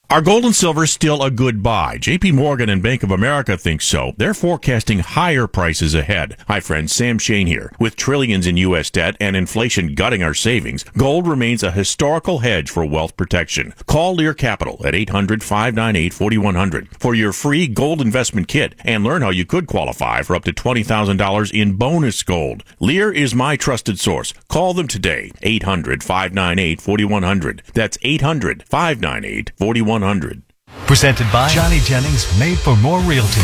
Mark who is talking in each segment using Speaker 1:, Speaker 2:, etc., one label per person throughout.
Speaker 1: Are gold and silver still a good buy? JP Morgan and Bank of America think so. They're forecasting higher prices ahead. Hi friends, Sam Shane here. With trillions in U.S. debt and inflation gutting our savings, gold remains a historical hedge for wealth protection. Call Lear Capital at 800-598-4100 for your free gold investment kit and learn how you could qualify for up to $20,000 in bonus gold. Lear is my trusted source. Call them today. 800-598-4100. That's 800-598-4100.
Speaker 2: Presented by Johnny Jennings, made for more realty.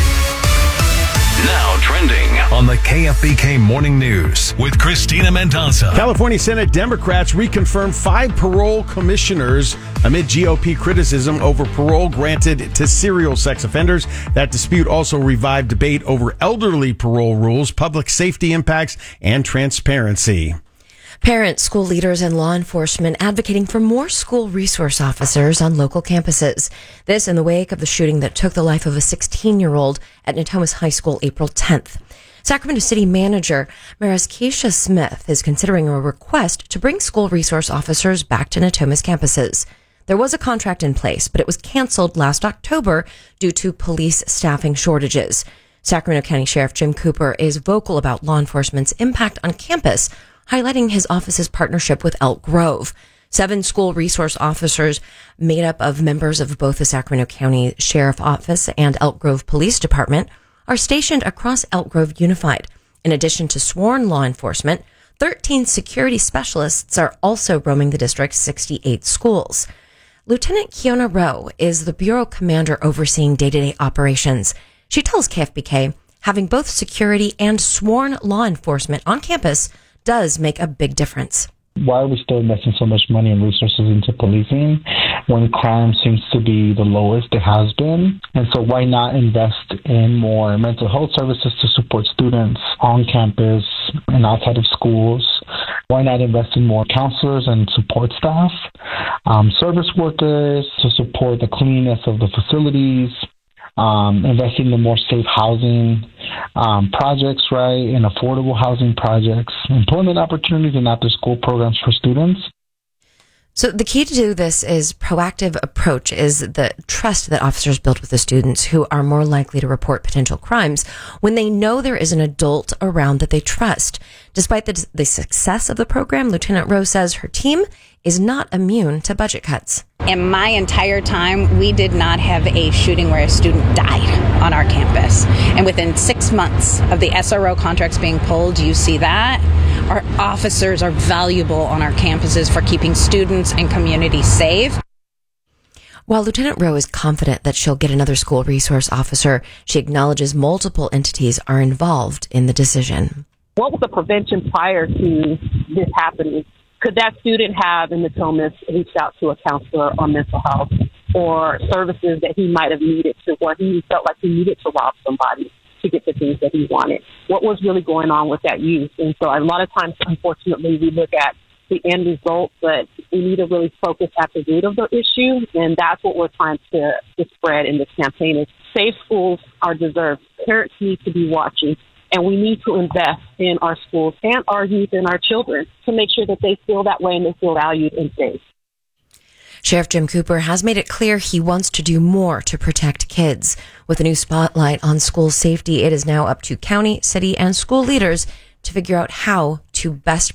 Speaker 3: Now trending
Speaker 2: On the KFBK Morning News with Christina Mendoza.
Speaker 4: California Senate Democrats reconfirmed 5 parole commissioners amid GOP criticism over parole granted to serial sex offenders. That dispute also revived debate over elderly parole rules, public safety impacts, and transparency.
Speaker 5: Parents, school leaders, and law enforcement advocating for more school resource officers on local campuses. This in the wake of the shooting that took the life of a 16-year-old at Natomas High School April 10th. Sacramento City Manager Keisha Smith is considering a request to bring school resource officers back to Natomas campuses. There was a contract in place, but it was canceled last October due to police staffing shortages. Sacramento County Sheriff Jim Cooper is vocal about law enforcement's impact on campus, highlighting his office's partnership with Elk Grove. 7 school resource officers made up of members of both the Sacramento County Sheriff Office and Elk Grove Police Department are stationed across Elk Grove Unified. In addition to sworn law enforcement, 13 security specialists are also roaming the district's 68 schools. Lieutenant Kiona Rowe is the bureau commander overseeing day-to-day operations. She tells KFBK having both security and sworn law enforcement on campus does make a big difference.
Speaker 6: Why are we still investing so much money and resources into policing when crime seems to be the lowest it has been? And so why not invest in more mental health services to support students on campus and outside of schools? Why not invest in more counselors and support staff, service workers to support the cleanliness of the facilities? Investing in more safe housing projects, right, and affordable housing projects, employment opportunities, and after-school programs for students.
Speaker 5: So the key to do this is proactive approach is the trust that officers build with the students who are more likely to report potential crimes when they know there is an adult around that they trust. Despite the success of the program, Lieutenant Rowe says her team is not immune to budget cuts.
Speaker 7: In my entire time, we did not have a shooting where a student died on our campus. And within 6 months of the SRO contracts being pulled, you see that. Our officers are valuable on our campuses for keeping students and communities safe.
Speaker 5: While Lieutenant Rowe is confident that she'll get another school resource officer, she acknowledges multiple entities are involved in the decision.
Speaker 8: What was the prevention prior to this happening? Could that student have in Natomas reached out to a counselor on mental health or services that he might have needed to where he felt like he needed to rob somebody to get the things that he wanted? What was really going on with that youth? And so a lot of times, unfortunately, we look at the end result, but we need to really focus at the root of the issue. And that's what we're trying to spread in this campaign is safe schools are deserved. Parents need to be watching. And we need to invest in our schools and our youth and our children to make sure that they feel that way and they feel valued and safe.
Speaker 5: Sheriff Jim Cooper has made it clear he wants to do more to protect kids. With a new spotlight on school safety, it is now up to county, city, and school leaders to figure out how to best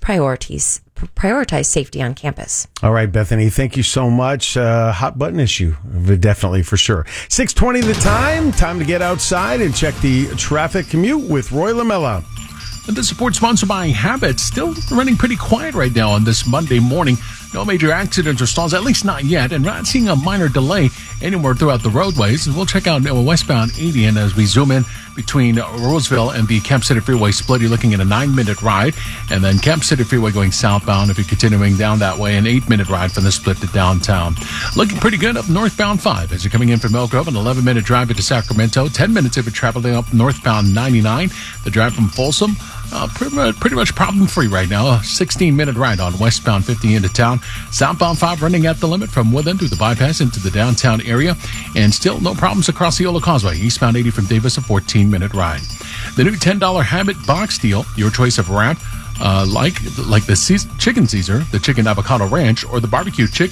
Speaker 5: prioritize safety on campus.
Speaker 4: All right, Bethany, thank you so much. Hot button issue, definitely, for sure. 6:20 the time. Time to get outside and check the traffic commute with Roy Lamella.
Speaker 9: And the support sponsored by Habit, still running pretty quiet right now on this Monday morning. No major accidents or stalls, at least not yet, and we're not seeing a minor delay anywhere throughout the roadways. And we'll check out westbound 80, and as we zoom in between Roseville and the Camp City Freeway split, you're looking at a 9-minute ride. And then Camp City Freeway going southbound, if you're continuing down that way, an 8-minute ride from the split to downtown. Looking pretty good up northbound 5 as you're coming in from Elk Grove, an 11-minute drive into Sacramento, 10 minutes if you're traveling up northbound 99. The drive from Folsom, pretty much problem-free right now. A 16-minute ride on westbound 50 into town. Southbound 5 running at the limit from Woodland through the bypass into the downtown area. And still no problems across the Ola Causeway. Eastbound 80 from Davis, a 14-minute ride. The new $10 Habit box deal, your choice of wrap, like the chicken Caesar, the chicken avocado ranch, or the barbecue chicken.